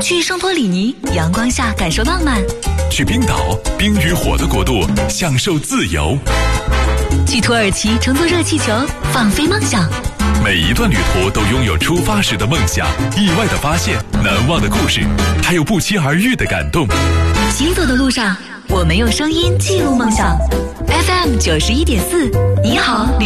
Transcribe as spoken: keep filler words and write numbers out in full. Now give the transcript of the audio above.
去圣托里尼，阳光下感受浪漫； 去冰岛，冰与火的国度，享受自由； 去土耳其，乘坐热气球，放飞梦想。 每一段旅途都拥有出发时的梦想、意外的发现、难忘的故事，还有不期而遇的感动。 行走的路上，我们用声音记录梦想。F M 九十一点四，你好。